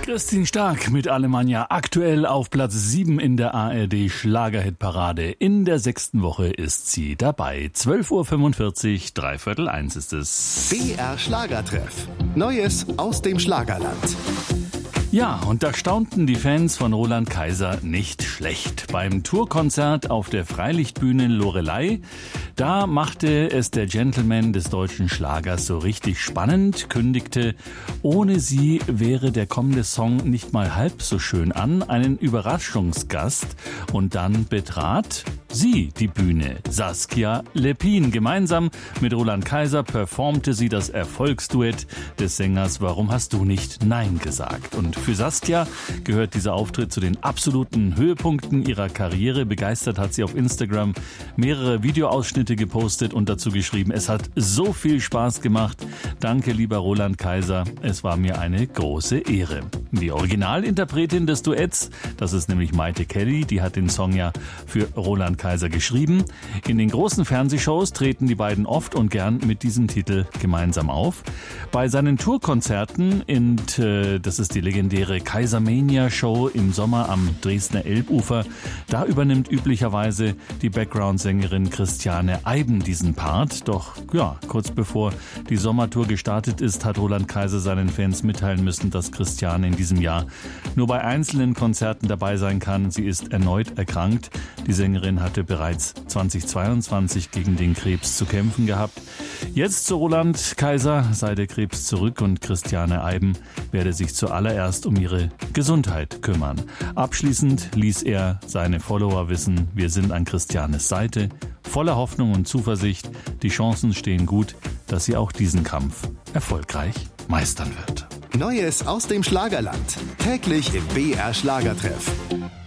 Christine Stark mit Alemannia, aktuell auf Platz 7 in der ARD Schlagerhitparade. In der 6. Woche ist sie dabei. 12.45 Uhr, 12:45 ist es. BR Schlagertreff. Neues aus dem Schlagerland. Ja, und da staunten die Fans von Roland Kaiser nicht schlecht. Beim Tourkonzert auf der Freilichtbühne Loreley, da machte es der Gentleman des deutschen Schlagers so richtig spannend, kündigte, ohne sie wäre der kommende Song nicht mal halb so schön an, einen Überraschungsgast, und dann betrat sie die Bühne, Saskia Lepin. Gemeinsam mit Roland Kaiser performte sie das Erfolgsduett des Sängers Warum hast du nicht Nein gesagt? Und für Saskia gehört dieser Auftritt zu den absoluten Höhepunkten ihrer Karriere. Begeistert hat sie auf Instagram mehrere Videoausschnitte gepostet und dazu geschrieben: Es hat so viel Spaß gemacht. Danke, lieber Roland Kaiser. Es war mir eine große Ehre. Die Originalinterpretin des Duetts, das ist nämlich Maite Kelly, die hat den Song ja für Roland Kaiser geschrieben. In den großen Fernsehshows treten die beiden oft und gern mit diesem Titel gemeinsam auf. Bei seinen Tourkonzerten, das ist die legendäre Kaisermania-Show im Sommer am Dresdner Elbufer, da übernimmt üblicherweise die Background-Sängerin Christiane Eiben diesen Part. Doch ja, kurz bevor die Sommertour gestartet ist, hat Roland Kaiser seinen Fans mitteilen müssen, dass Christiane in diesem Jahr nur bei einzelnen Konzerten dabei sein kann. Sie ist erneut erkrankt. Die Sängerin hatte bereits 2022 gegen den Krebs zu kämpfen gehabt. Jetzt zu Roland Kaiser sei der Krebs zurück und Christiane Eiben werde sich zuallererst um ihre Gesundheit kümmern. Abschließend ließ er seine Follower wissen: Wir sind an Christianes Seite, voller Hoffnung und Zuversicht. Die Chancen stehen gut, dass sie auch diesen Kampf erfolgreich meistern wird. Neues aus dem Schlagerland. Täglich im BR Schlagertreff.